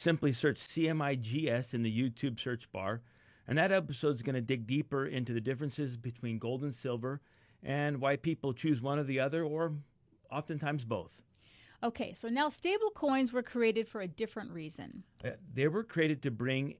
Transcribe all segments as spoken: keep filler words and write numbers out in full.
simply search C M I G S in the YouTube search bar, and that episode is going to dig deeper into the differences between gold and silver and why people choose one or the other, or oftentimes both. Okay, so now stable coins were created for a different reason. Uh, they were created to bring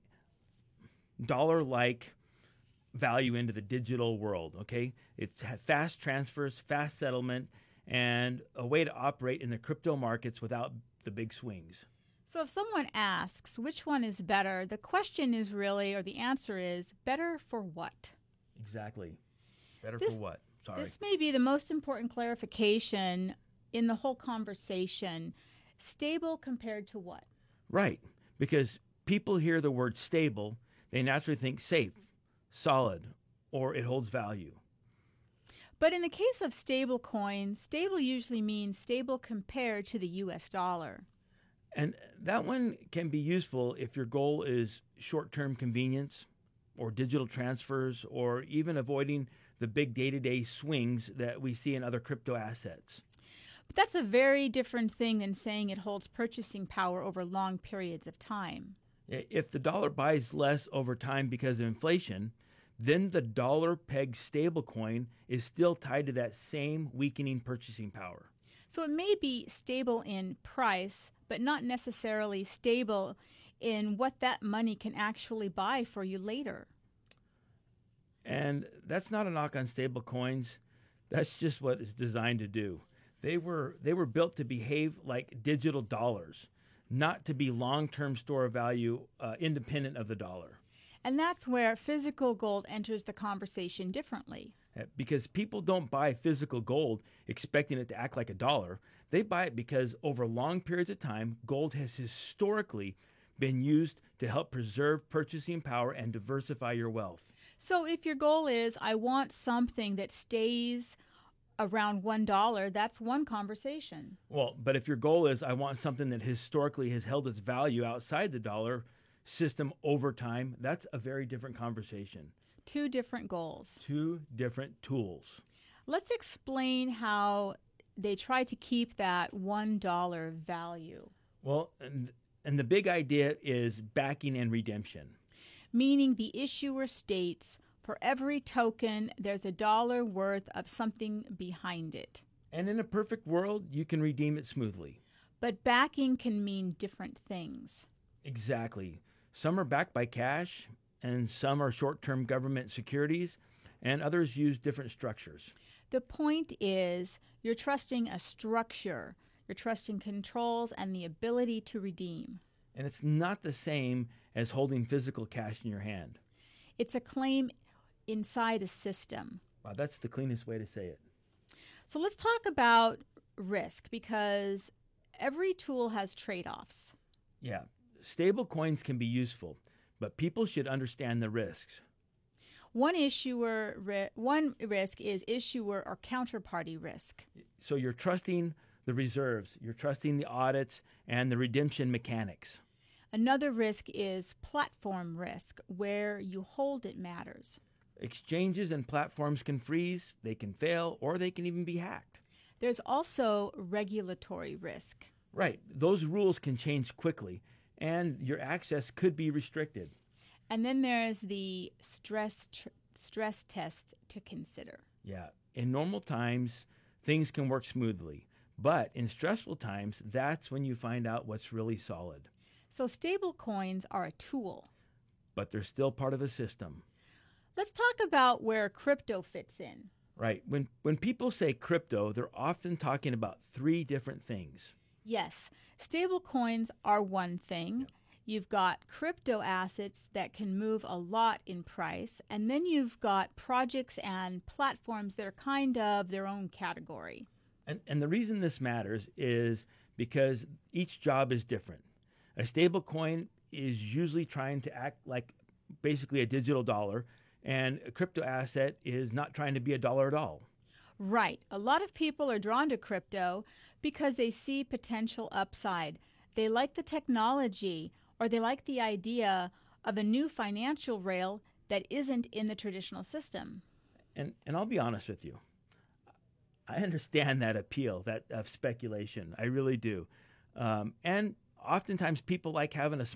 dollar-like value into the digital world, okay? It's fast transfers, fast settlement, and a way to operate in the crypto markets without the big swings. So if someone asks which one is better, the question is really, or the answer is, better for what? Exactly. Better This- for what? Sorry. This may be the most important clarification in the whole conversation. Stable compared to what? Right. Because people hear the word stable, they naturally think safe, solid, or it holds value. But in the case of stable coins, stable usually means stable compared to the U S dollar. And that one can be useful if your goal is short-term convenience or digital transfers or even avoiding the big day-to-day swings that we see in other crypto assets. But that's a very different thing than saying it holds purchasing power over long periods of time. If the dollar buys less over time because of inflation, then the dollar peg stablecoin is still tied to that same weakening purchasing power. So it may be stable in price, but not necessarily stable in what that money can actually buy for you later. And that's not a knock on stable coins. That's just what it's designed to do. They were they were built to behave like digital dollars, not to be long-term store of value uh, independent of the dollar. And that's where physical gold enters the conversation differently. Because people don't buy physical gold expecting it to act like a dollar. They buy it because over long periods of time, gold has historically been used to help preserve purchasing power and diversify your wealth. So if your goal is, I want something that stays around one dollar, that's one conversation. Well, but if your goal is, I want something that historically has held its value outside the dollar system over time, that's a very different conversation. Two different goals. Two different tools. Let's explain how they try to keep that one dollar value. Well, and, and the big idea is backing and redemption. Meaning the issuer states, for every token, there's a dollar worth of something behind it. And in a perfect world, you can redeem it smoothly. But backing can mean different things. Exactly. Some are backed by cash, and some are short-term government securities, and others use different structures. The point is you're trusting a structure. You're trusting controls and the ability to redeem. And it's not the same as holding physical cash in your hand. It's a claim inside a system. Wow, that's the cleanest way to say it. So let's talk about risk, because every tool has trade-offs. Yeah, stable coins can be useful, but people should understand the risks. One issuer, ri- one risk is issuer or counterparty risk. So you're trusting the reserves, you're trusting the audits, and the redemption mechanics. Another risk is platform risk, where you hold it matters. Exchanges and platforms can freeze, they can fail, or they can even be hacked. There's also regulatory risk. Right. Those rules can change quickly, and your access could be restricted. And then there's the stress tr- stress test to consider. Yeah. In normal times, things can work smoothly. But in stressful times, that's when you find out what's really solid. So stable coins are a tool. But they're still part of a system. Let's talk about where crypto fits in. Right. When when people say crypto, they're often talking about three different things. Yes, stable coins are one thing. Yep. You've got crypto assets that can move a lot in price, and then you've got projects and platforms that are kind of their own category. And and the reason this matters is because each job is different. A stable coin is usually trying to act like basically a digital dollar, and a crypto asset is not trying to be a dollar at all. Right. A lot of people are drawn to crypto because they see potential upside. They like the technology, or they like the idea of a new financial rail that isn't in the traditional system. And and I'll be honest with you. I understand that appeal, that of speculation. I really do. Um, and oftentimes people like having a